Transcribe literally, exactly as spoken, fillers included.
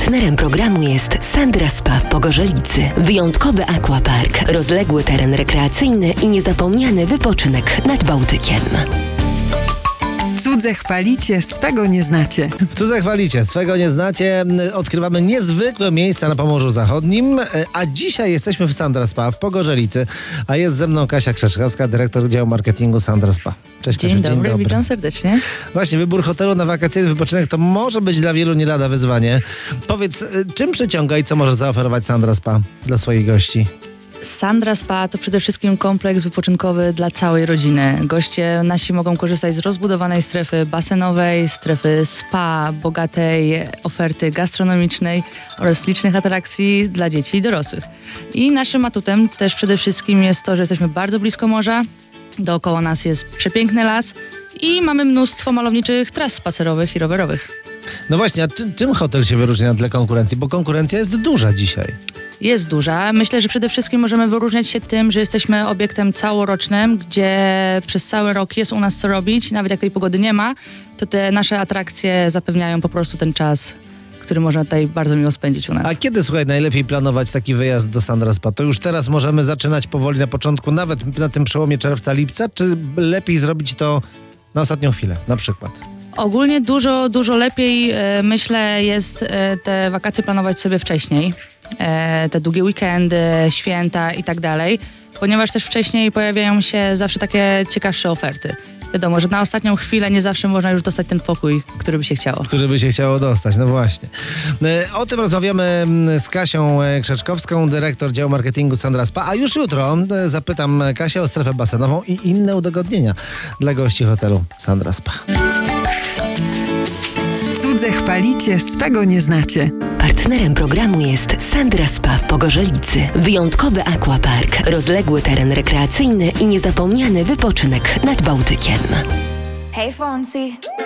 Partnerem programu jest Sandra Spa w Pogorzelicy. Wyjątkowy aquapark, rozległy teren rekreacyjny i niezapomniany wypoczynek nad Bałtykiem. Cudze chwalicie, swego nie znacie. W Cudze chwalicie, swego nie znacie. Odkrywamy niezwykłe miejsca na Pomorzu Zachodnim, a dzisiaj jesteśmy w Sandra Spa w Pogorzelicy, a jest ze mną Kasia Krzeszkowska, dyrektor działu marketingu Sandra Spa. Cześć Kasiu, Dzień dzień dobry, dobry. witam serdecznie. Właśnie, wybór hotelu na wakacyjny wypoczynek to może być dla wielu nie lada wyzwanie. Powiedz, czym przyciąga i co może zaoferować Sandra Spa dla swoich gości? Sandra Spa to przede wszystkim kompleks wypoczynkowy dla całej rodziny. Goście nasi mogą korzystać z rozbudowanej strefy basenowej, strefy spa, bogatej oferty gastronomicznej oraz licznych atrakcji dla dzieci i dorosłych. I naszym atutem też przede wszystkim jest to, że jesteśmy bardzo blisko morza, dookoła nas jest przepiękny las i mamy mnóstwo malowniczych tras spacerowych i rowerowych. No właśnie, a czy, czym hotel się wyróżnia na tle konkurencji? Bo konkurencja jest duża dzisiaj. Jest duża. Myślę, że przede wszystkim możemy wyróżniać się tym, że jesteśmy obiektem całorocznym, gdzie przez cały rok jest u nas co robić. Nawet jak tej pogody nie ma, to te nasze atrakcje zapewniają po prostu ten czas, który można tutaj bardzo miło spędzić u nas. A kiedy, słuchaj, najlepiej planować taki wyjazd do Sandra Spa? To już teraz możemy zaczynać powoli na początku, nawet na tym przełomie czerwca-lipca, czy lepiej zrobić to na ostatnią chwilę, na przykład? Ogólnie dużo, dużo lepiej e, myślę jest e, te wakacje planować sobie wcześniej. E, te długie weekendy, święta i tak dalej, ponieważ też wcześniej pojawiają się zawsze takie ciekawsze oferty. Wiadomo, że na ostatnią chwilę nie zawsze można już dostać ten pokój, który by się chciało. Który by się chciało dostać, no właśnie. O tym rozmawiamy z Kasią Krzeszkowską, dyrektor działu marketingu Sandra Spa, a już jutro zapytam Kasię o strefę basenową i inne udogodnienia dla gości hotelu Sandra Spa. Cudze chwalicie, swego nie znacie. Partnerem programu jest Sandra Spa w Pogorzelicy. Wyjątkowy aquapark, rozległy teren rekreacyjny i niezapomniany wypoczynek nad Bałtykiem. Hey Fonzie.